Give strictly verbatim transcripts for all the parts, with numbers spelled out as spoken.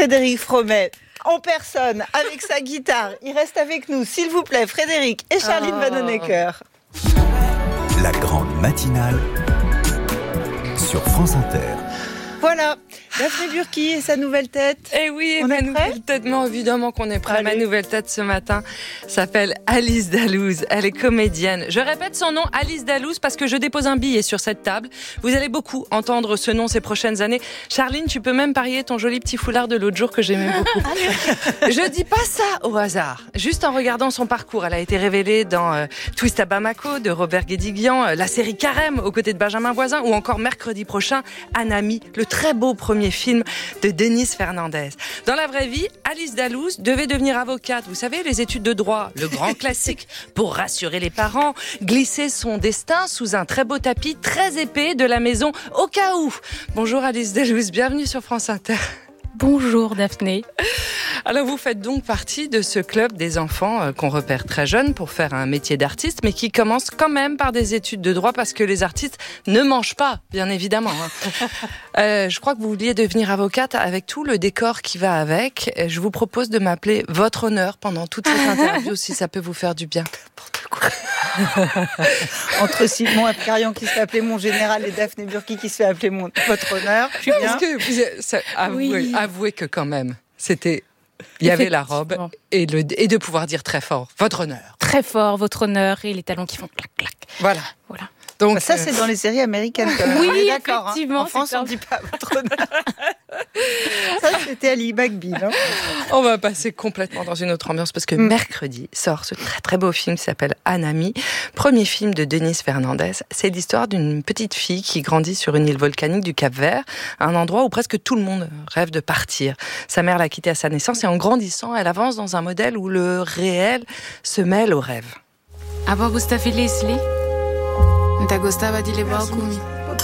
Frédéric Fromet, en personne, avec sa guitare. Il reste avec nous, s'il vous plaît, Frédéric et Charline oh. Vanhoenacker. La grande matinale sur France Inter. Voilà, Daphné Burki et sa nouvelle tête. Eh oui, on ma est nouvelle tête, mais évidemment qu'on est prêt. Allez. Ma nouvelle tête ce matin s'appelle Alice Dalouse. Elle est comédienne. Je répète son nom, Alice Dalouse, parce que je dépose un billet sur cette table. Vous allez beaucoup entendre ce nom ces prochaines années. Charline, tu peux même parier ton joli petit foulard de l'autre jour que j'aimais beaucoup. Je dis pas ça au hasard. Juste en regardant son parcours, elle a été révélée dans euh, Twist à Bamako de Robert Guédiguian, euh, la série Carême aux côtés de Benjamin Voisin, ou encore mercredi prochain, Anami, le très beau premier film de Denise Fernandez. Dans la vraie vie, Alice Dalouse devait devenir avocate. Vous savez, les études de droit, le grand classique, pour rassurer les parents, glisser son destin sous un très beau tapis très épais de la maison au cas où. Bonjour Alice Dalouse, bienvenue sur France Inter. Bonjour Daphné. Alors vous faites donc partie de ce club des enfants qu'on repère très jeunes pour faire un métier d'artiste, mais qui commence quand même par des études de droit parce que les artistes ne mangent pas, bien évidemment. euh, je crois que vous vouliez devenir avocate avec tout le décor qui va avec. Je vous propose de m'appeler Votre Honneur pendant toute cette interview si ça peut vous faire du bien. Entre Simon Abkarian qui se fait appeler mon général et Daphné Burki qui se fait appeler mon Votre Honneur. Je pense que vous, ça, avouez, oui. avouez que quand même, c'était... Il y avait la robe et, le, et de pouvoir dire très fort Votre Honneur. Très fort, Votre Honneur et les talons qui font clac clac. Voilà. Voilà. Donc ça, c'est dans les séries américaines. Quand même. Oui, on est d'accord, effectivement. Hein. En France, on ne dit pas Votre Honneur. Ça, c'était Ali Bagby. Hein. On va passer complètement dans une autre ambiance parce que mm. mercredi sort ce très très beau film qui s'appelle Anami. Premier film de Denise Fernandez. C'est l'histoire d'une petite fille qui grandit sur une île volcanique du Cap-Vert, un endroit où presque tout le monde rêve de partir. Sa mère l'a quittée à sa naissance et en grandissant, elle avance dans un modèle où le réel se mêle au rêve. Apa gusta Felicli? Nta gostava de levar o comigo.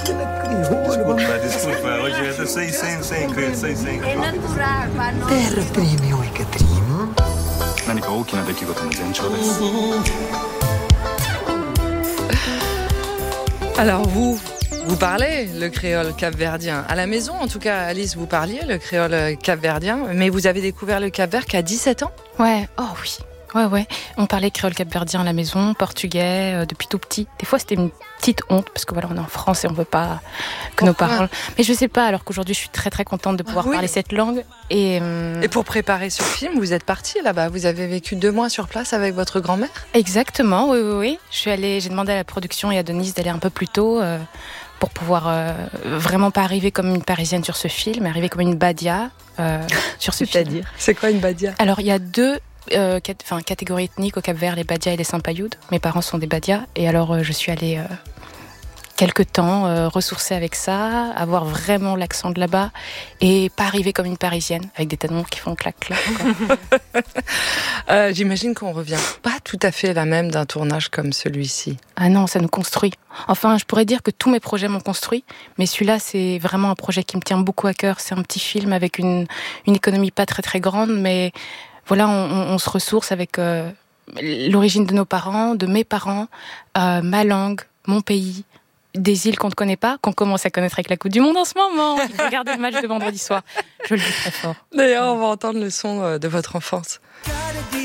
Alors vous, vous parlez le créole capverdien. À la maison, en tout cas, Alice, vous parliez le créole capverdien, mais vous avez découvert le Cap-Vert qu'à dix-sept ans ? Ouais, oh oui. Ouais, ouais. On parlait créole capverdien à la maison, portugais, euh, depuis tout petit. Des fois, c'était une petite honte, parce que voilà, on est en France et on veut pas que Pourquoi nos parents... Mais je sais pas, alors qu'aujourd'hui, je suis très, très contente de pouvoir ah, oui. parler cette langue. Et, euh... et pour préparer ce film, vous êtes partie là-bas. Vous avez vécu deux mois sur place avec votre grand-mère ? Exactement, oui, oui, oui. Je suis allée, j'ai demandé à la production et à Denise d'aller un peu plus tôt, euh, pour pouvoir euh, vraiment pas arriver comme une Parisienne sur ce film, mais arriver comme une badia euh, sur ce film. C'est-à-dire ? C'est quoi une badia ? Alors, il y a deux... Euh, cat- enfin, catégorie ethnique au Cap-Vert, les Badias et les Sampayoud. Mes parents sont des Badias et alors euh, je suis allée euh, quelque temps euh, ressourcer avec ça, avoir vraiment l'accent de là-bas et pas arriver comme une Parisienne avec des talons qui font clac clac. euh, j'imagine qu'on revient pas tout à fait la même d'un tournage comme celui-ci. Ah non, ça nous construit. Enfin, je pourrais dire que tous mes projets m'ont construit, mais celui-là, c'est vraiment un projet qui me tient beaucoup à cœur. C'est un petit film avec une, une économie pas très très grande, mais voilà, on, on, on se ressource avec euh, l'origine de nos parents, de mes parents, euh, ma langue, mon pays, des îles qu'on ne connaît pas, qu'on commence à connaître avec la Coupe du Monde en ce moment. Il faut regarder le match de vendredi soir. Je le dis très fort. D'ailleurs, on va entendre le son de votre enfance.